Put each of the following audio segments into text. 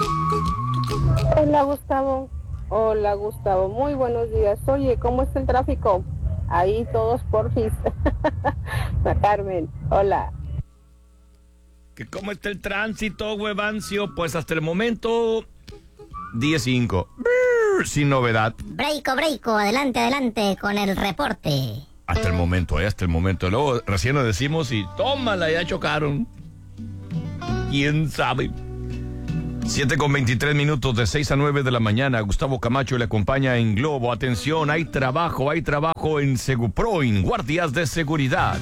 Hola Gustavo, hola Gustavo, muy buenos días. Oye, ¿cómo está el tráfico? Ahí todos porfis. Carmen, hola. ¿Que cómo está el tránsito, huevancio? Pues hasta el momento, 10:05. Sin novedad. Breiko, adelante con el reporte. Hasta el momento. Luego recién lo decimos y tómala, ya chocaron. ¿Quién sabe? 7:23, de 6 a 9 de la mañana. Gustavo Camacho le acompaña en Globo. Atención, hay trabajo en Seguproin, guardias de seguridad.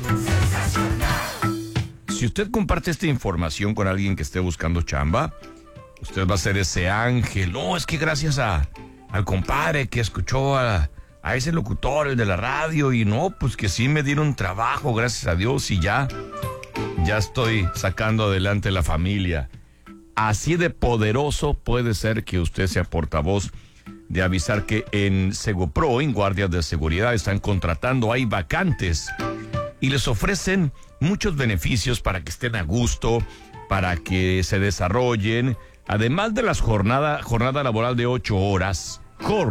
Si usted comparte esta información con alguien que esté buscando chamba, usted va a ser ese ángel. No, es que gracias al compadre que escuchó a ese locutor, el de la radio, y no, pues que sí me dieron trabajo, gracias a Dios, y ya estoy sacando adelante la familia. Así de poderoso puede ser que usted sea portavoz de avisar que en Segupro, en guardias de seguridad, están contratando, hay vacantes y les ofrecen muchos beneficios para que estén a gusto, para que se desarrollen, además de las jornada laboral de 8 horas,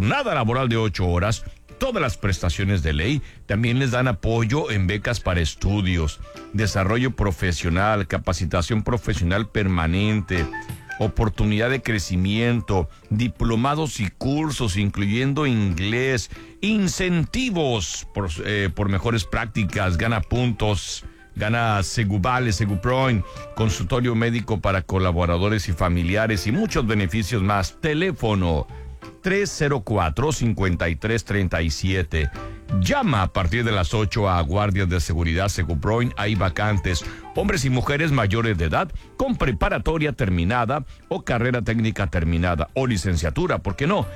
todas las prestaciones de ley. También les dan apoyo en becas para estudios, desarrollo profesional, capacitación profesional permanente, oportunidad de crecimiento, diplomados y cursos, incluyendo inglés, incentivos por mejores prácticas, gana puntos, gana Seguvale, Seguproin, consultorio médico para colaboradores y familiares y muchos beneficios más. Teléfono 304-5337. Llama a partir de las 8 a guardias de seguridad Seguproin. Hay vacantes, hombres y mujeres mayores de edad con preparatoria terminada o carrera técnica terminada o licenciatura, ¿por qué no?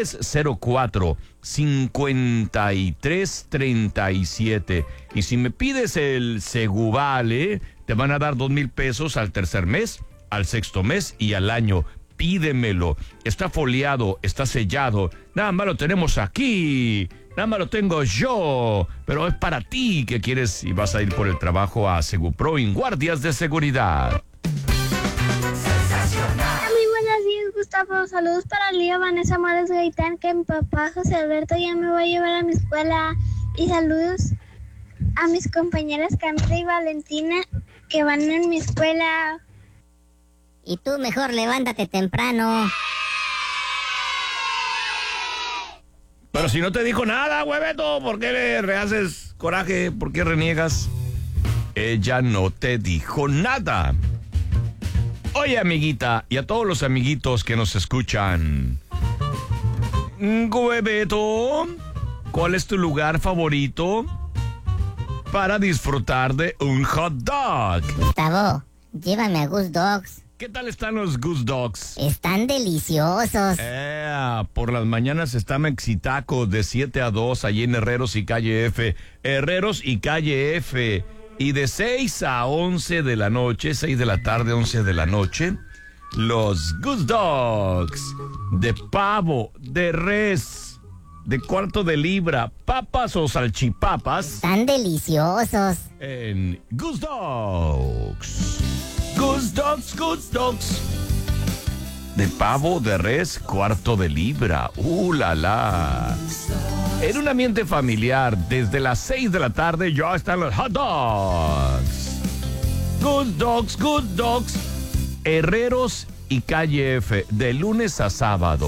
304-5337. Y si me pides el Seguvale, te van a dar 2,000 pesos al tercer mes, al sexto mes y al año. Pídemelo, está foliado, está sellado, nada más lo tenemos aquí, nada más lo tengo yo, pero es para ti que quieres y vas a ir por el trabajo a Segupro en guardias de seguridad. Muy buenos días, Gustavo. Saludos para Lía Vanessa Morales Gaitán, que mi papá José Alberto ya me va a llevar a mi escuela. Y saludos a mis compañeras Camila y Valentina, que van en mi escuela. Y tú mejor levántate temprano. Pero si no te dijo nada, hueveto, ¿por qué le rehaces coraje? ¿Por qué reniegas? Ella no te dijo nada. Oye, amiguita, y a todos los amiguitos que nos escuchan. Hueveto, ¿cuál es tu lugar favorito para disfrutar de un hot dog? Gustavo, llévame a Goose Dogs. ¿Qué tal están los Goose Dogs? Están deliciosos. Por las mañanas está Mexitaco de 7 a 2 allí en Herreros y Calle F. Herreros y Calle F. Y de 6 a 11 de la noche, 6 de la tarde, 11 de la noche, los Goose Dogs de pavo, de res, de cuarto de libra, papas o salchipapas. Están deliciosos. En Goose Dogs. Goose Dogs. De pavo, de res, cuarto de libra. La la. En un ambiente familiar, desde las 6 de la tarde ya están los hot dogs. Good dogs. Herreros y Calle F, de lunes a sábado.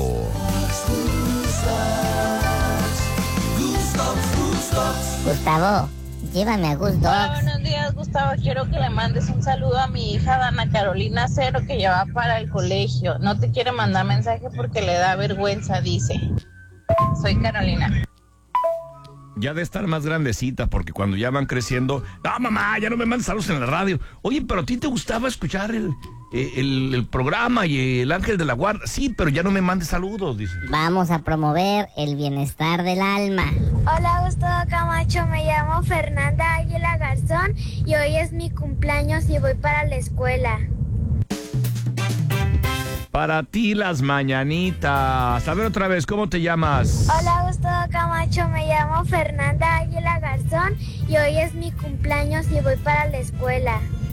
Gustavo, llévame a Goose Dogs. Hola, buenos días, Gustavo. Quiero que le mandes un saludo a mi hija Dana Carolina Cero, que ya va para el colegio. No te quiere mandar mensaje porque le da vergüenza, dice. Soy Carolina. Ya de estar más grandecita, porque cuando ya van creciendo, no, mamá, ya no me mandes saludos en la radio. Oye, pero a ti te gustaba escuchar el programa y el ángel de la guarda. Sí, pero ya no me mandes saludos, dice. Vamos a promover el bienestar del alma. Hola, Gustavo Camacho. Me llamo Fernanda Águila Garzón y hoy es mi cumpleaños y voy para la escuela. Para ti las mañanitas. A ver otra vez, ¿cómo te llamas? Hola, Gustavo Camacho. Me llamo Fernanda Águila Garzón y hoy es mi cumpleaños y voy para la escuela.